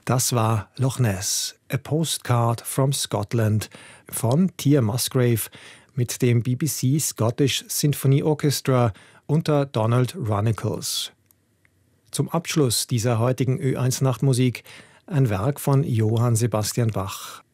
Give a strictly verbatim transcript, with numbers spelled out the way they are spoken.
Das war Loch Ness, A Postcard from Scotland von Tia Musgrave mit dem B B C Scottish Symphony Orchestra unter Donald Runnicles. Zum Abschluss dieser heutigen Ö eins Nachtmusik ein Werk von Johann Sebastian Bach,